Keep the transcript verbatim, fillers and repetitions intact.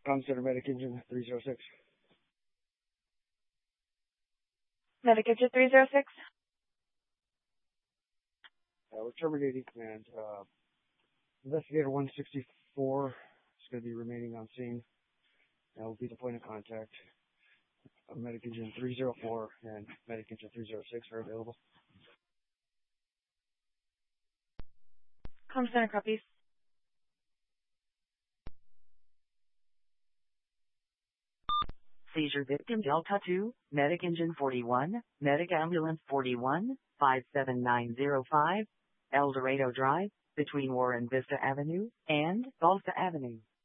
Com Center Medic Engine three zero six. Medic Engine three zero six. Uh, we're terminating command. Uh, Investigator one sixty-four is going to be remaining on scene. That will be the point of contact. Uh, Medic Engine three zero four and Medic Engine three zero six are available. Com Center copies. Seizure victim Delta two, Medic Engine forty-one, Medic Ambulance forty-one, five seven nine zero five, El Dorado Drive, between Warren Vista Avenue and Balsa Avenue.